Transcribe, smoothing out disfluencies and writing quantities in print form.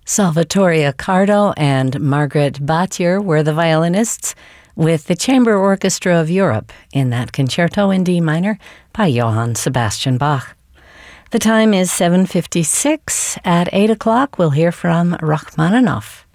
Salvatore Accardo and Margaret Batjer were the violinists, with the Chamber Orchestra of Europe in that concerto in D minor by Johann Sebastian Bach. The time is 7:56. At 8 o'clock, we'll hear from Rachmaninoff.